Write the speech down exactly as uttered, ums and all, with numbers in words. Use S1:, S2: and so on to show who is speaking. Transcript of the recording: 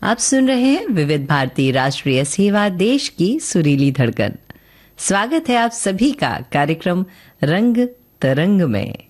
S1: आप सुन रहे हैं विविध भारती राष्ट्रीय सेवा, देश की सुरीली धड़कन। स्वागत है आप सभी का कार्यक्रम रंग तरंग में।